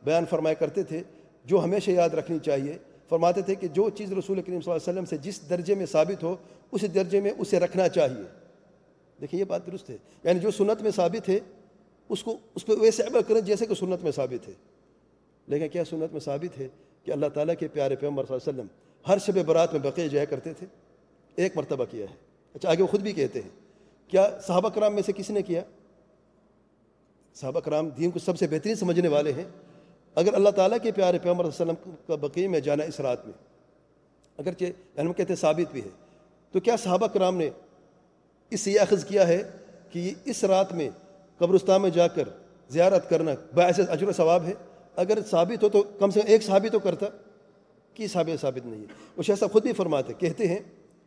بیان فرمایا کرتے تھے جو ہمیشہ یاد رکھنی چاہیے. فرماتے تھے کہ جو چیز رسول کریم صلی اللہ علیہ وسلم سے جس درجے میں ثابت ہو اس درجے میں اسے رکھنا چاہیے. دیکھیں یہ بات درست ہے، یعنی جو سنت میں ثابت ہے اس پہ ویسے عمل کریں جیسے کہ سنت میں ثابت ہے. لیکن کیا سنت میں ثابت ہے کہ اللہ تعالیٰ کے پیارے پیغمبر صلی اللہ علیہ وسلم ہر شب برات میں بقیع جایا کرتے تھے؟ ایک مرتبہ کیا ہے. اچھا آگے وہ خود بھی کہتے ہیں. کیا صحابہ کرام میں سے کسی نے کیا؟ صحابہ کرام دین کو سب سے بہترین سمجھنے والے ہیں. اگر اللہ تعالیٰ کے پیارے پیغمبر صلی اللہ علیہ وسلم کا بقیع میں جانا اس رات میں اگرچہ ہم کہتے ہیں ثابت بھی ہے، تو کیا صحابہ کرام نے اس سے یہ اخذ کیا ہے کہ اس رات میں قبرستان میں جا کر زیارت کرنا باعث اجر و ثواب ہے؟ اگر ثابت ہو تو کم سے کم ایک صحابی تو کرتا. کی ثابت نہیں ہے. وہ شیخ صاحب خود بھی فرماتے کہتے ہیں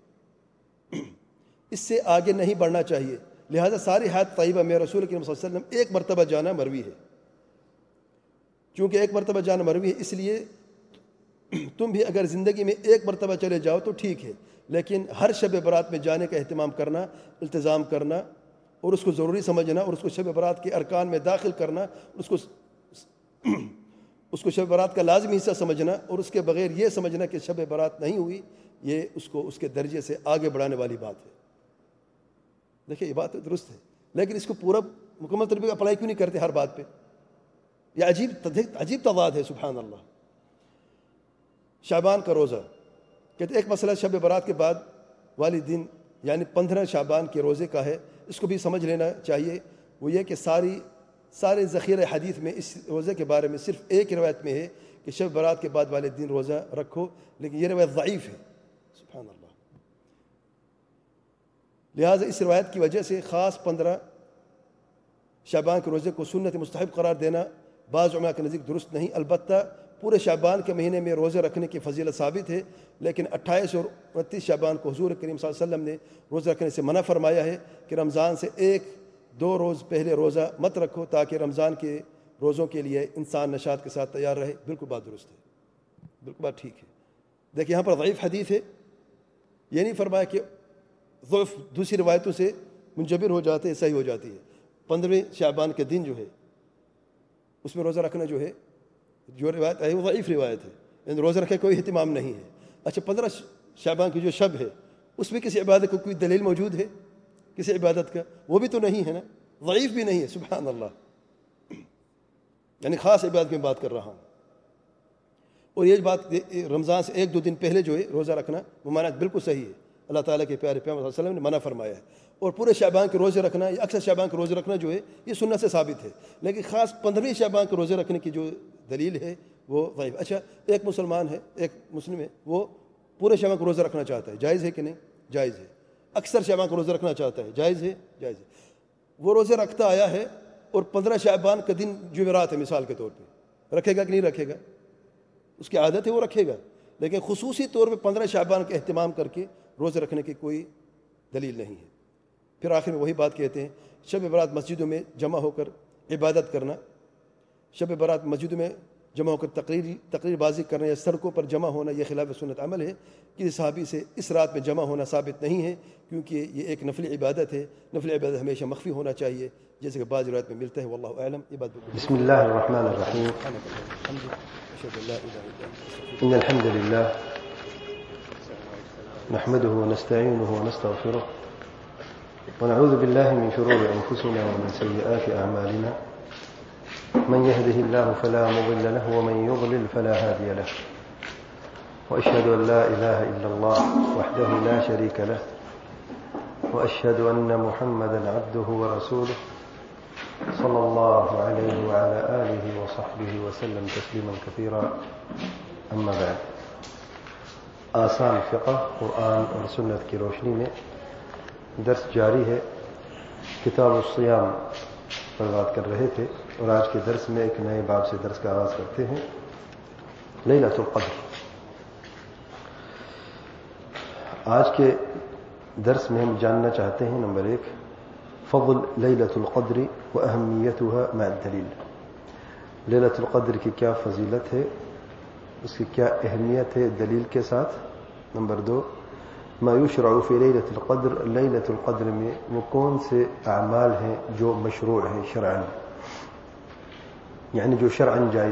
اس سے آگے نہیں بڑھنا چاہیے، لہذا ساری حیات طیبہ میں رسول کریم صلی اللہ علیہ وسلم ایک مرتبہ جانا مروی ہے. چونکہ ایک مرتبہ جانا مروی ہے اس لیے تم بھی اگر زندگی میں ایک مرتبہ چلے جاؤ تو ٹھیک ہے، لیکن ہر شب برات میں جانے کا اہتمام کرنا، التزام کرنا اور اس کو ضروری سمجھنا اور اس کو شب برات کے ارکان میں داخل کرنا، اس کو شب برات کا لازمی حصہ سمجھنا اور اس کے بغیر یہ سمجھنا کہ شب برات نہیں ہوئی، یہ اس کو اس کے درجے سے آگے بڑھانے والی بات ہے. دیکھیں یہ بات درست ہے، لیکن اس کو پورا مکمل طریقے سے اپلائی کیوں نہیں کرتے ہر بات پہ؟ یہ عجیب تضاد ہے. سبحان اللہ. شعبان کا روزہ کہتے ایک مسئلہ شب برات کے بعد والی دن یعنی 15 شعبان کے روزے کا ہے، اس کو بھی سمجھ لینا چاہیے. وہ یہ کہ سارے ذخیرہ حدیث میں اس روزے کے بارے میں صرف ایک روایت میں ہے کہ شب برات کے بعد والے دن روزہ رکھو، لیکن یہ روایت ضعیف ہے. سبحان اللہ. لہٰذا اس روایت کی وجہ سے خاص 15 شعبان کے روزے کو سنت مستحب قرار دینا بعض علماء کے نزدیک درست نہیں. البتہ پورے شعبان کے مہینے میں روزے رکھنے کی فضیلت ثابت ہے، لیکن 28 اور 29 شعبان کو حضور کریم صلی اللہ علیہ وسلم نے روزہ رکھنے سے منع فرمایا ہے کہ رمضان سے 1-2 روز پہلے روزہ مت رکھو تاکہ رمضان کے روزوں کے لیے انسان نشاط کے ساتھ تیار رہے. بالکل بات درست ہے، بالکل بات ٹھیک ہے. دیکھیں یہاں پر ضعیف حدیث ہے، یہ نہیں فرمایا کہ ضعف دوسری روایتوں سے منجبر ہو جاتے ہیں، صحیح ہو جاتی ہے. 15 شعبان کے دن جو ہے اس میں روزہ رکھنا جو روایت ہے وہ ضعیف روایت ہے، یعنی روزہ رکھے کوئی اہتمام نہیں ہے. اچھا 15 شعبان کی جو شب ہے اس میں کسی عبادت کو کوئی دلیل موجود ہے کسی عبادت کا؟ وہ بھی تو نہیں ہے نا، ضعیف بھی نہیں ہے. سبحان اللہ. یعنی خاص عبادت میں بات کر رہا ہوں. اور یہ بات رمضان سے 1-2 دن پہلے جو ہے روزہ رکھنا وہ معنی بالکل صحیح ہے. اللہ تعالیٰ کے پیارے پیغمبر صلی اللہ علیہ وسلم نے منع فرمایا ہے. اور پورے شعبان کے روزے رکھنا یا اکثر شعبان کے روزے رکھنا جو ہے یہ سنت سے ثابت ہے، لیکن خاص 15 شعبان کے روزے رکھنے کی جو دلیل ہے وہ ضعیف. اچھا ایک مسلمان ہے، ایک مسلم ہے، وہ پورے شعبان کو روزہ رکھنا چاہتا ہے، جائز ہے کہ نہیں؟ جائز ہے. اکثر شعبان کو روزہ رکھنا چاہتا ہے، جائز ہے؟ جائز ہے. وہ روزے رکھتا آیا ہے اور 15 شعبان کا دن جمعرات ہے مثال کے طور پہ، رکھے گا کہ نہیں رکھے گا؟ اس کی عادت ہے وہ رکھے گا، لیکن خصوصی طور پہ 15 شعبان کا اہتمام کر کے روزے رکھنے کی کوئی دلیل نہیں ہے. پھر آخر میں وہی بات کہتے ہیں شب برات مسجدوں میں جمع ہو کر عبادت کرنا، شب برات مسجدوں میں جمع ہو کر تقریر بازی کرنا یا سڑکوں پر جمع ہونا یہ خلاف سنت عمل ہے. کسی صحابی سے اس رات میں جمع ہونا ثابت نہیں ہے، کیونکہ یہ ایک نفلی عبادت ہے. نفلی عبادت ہمیشہ مخفی ہونا چاہیے جیسے کہ بعض روایت میں ملتا ہے. واللہ اعلم. یہ بات بسم اللہ الرحمن الرحیم. ان الحمد للہ نحمده ونستعينه ونستغفره ونعوذ بالله من شرور أنفسنا ومن سيئات أعمالنا من يهده الله فلا مضل له ومن يضلل فلا هادي له وأشهد أن لا إله إلا الله وحده لا شريك له وأشهد أن محمدا عبده ورسوله صلى الله عليه وعلى آله وصحبه وسلم تسليما كثيرا. أما بعد. آسان فقہ قرآن اور سنت کی روشنی میں درس جاری ہے. کتاب الصیام پر بات کر رہے تھے اور آج کے درس میں ایک نئے باب سے درس کا آغاز کرتے ہیں. لیلۃ القدر. آج کے درس میں ہم جاننا چاہتے ہیں نمبر 1 فضل لیلۃ القدر و اہمیتها مع الدلیل. لیلۃ القدر کی کیا فضیلت ہے، اس کی کیا اہمیت ہے دلیل کے ساتھ. نمبر 2 ما یشرع فی لیلۃ القدر. لیلۃ القدر میں وہ کون سے اعمال ہیں جو مشروع ہیں شرعاً، یعنی جو شرعاً جائز